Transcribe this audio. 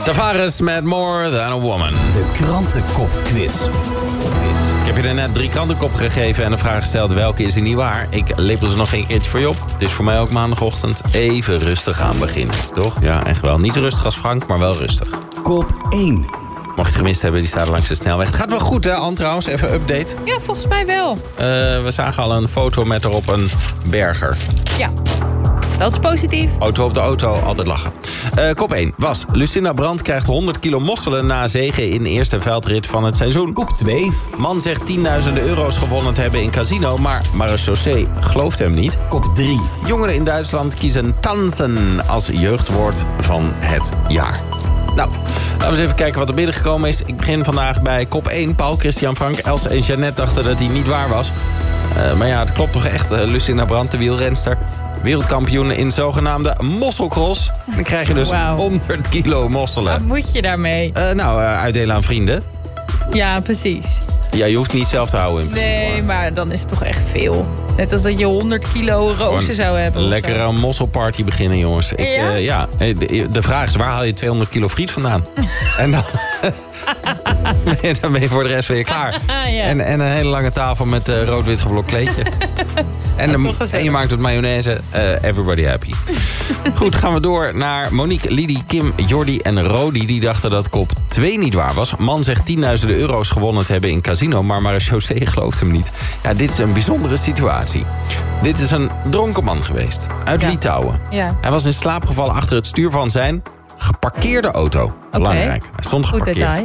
Tavares met More Than a Woman. De krantenkopquiz. Ik heb je er net 3 krantenkop gegeven en de vraag gesteld welke is er niet waar. Ik lepel ze nog een keertje voor je op. Het is voor mij ook maandagochtend even rustig aan beginnen. Toch? Ja, echt wel. Niet zo rustig als Frank, maar wel rustig. Kop 1. Mocht je het gemist hebben, die staat langs de snelweg. Het gaat wel goed, hè, Anne, trouwens? Even update. Ja, volgens mij wel. We zagen al een foto met erop een berger. Ja, dat is positief. Auto op de auto, altijd lachen. Kop 1 was: Lucinda Brandt krijgt 100 kilo mosselen na zege in de eerste veldrit van het seizoen. Kop 2. Man zegt tienduizenden euro's gewonnen te hebben in casino, maar marechaussee gelooft hem niet. Kop 3. Jongeren in Duitsland kiezen tanzen als jeugdwoord van het jaar. Nou, laten we eens even kijken wat er binnengekomen is. Ik begin vandaag bij kop 1. Paul, Christian, Frank, Els en Jeannette dachten dat hij niet waar was. Maar ja, het klopt toch echt. Lucinda Brandt, de wielrenster. Wereldkampioen in zogenaamde mosselcross. Dan krijg je dus 100 kilo mosselen. Wat moet je daarmee? Uitdelen aan vrienden. Ja, precies. Ja, je hoeft niet zelf te houden. Nee, maar dan is het toch echt veel. Net als dat je 100 kilo rozen zou hebben. Lekker een mosselparty beginnen, jongens. De vraag is, waar haal je 200 kilo friet vandaan? En dan, dan ben je voor de rest weer klaar. Ja. En een hele lange tafel met rood-wit geblokt kleedje. En je maakt het mayonaise. Everybody happy. Goed, gaan we door naar Monique, Lidie, Kim, Jordi en Rodi. Die dachten dat kop 2 niet waar was. Man zegt tienduizenden euro's gewonnen te hebben in casino, maar marechaussee gelooft hem niet. Ja, dit is een bijzondere situatie. Dit is een dronken man geweest. Uit Litouwen. Ja. Hij was in slaap gevallen achter het stuur van zijn geparkeerde auto. Belangrijk. Hij stond geparkeerd.